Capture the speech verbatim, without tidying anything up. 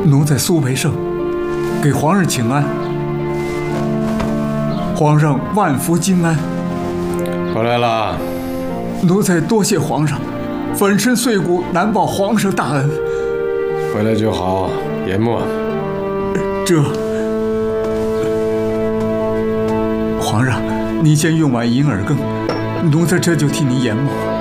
奴在苏培盛给皇上请安，皇上万福金安。 回来了。 奴才多谢皇上，粉身碎骨难报皇上大恩。 回来就好，研墨。 这，皇上，您先用碗银耳羹，奴才这就替您研墨。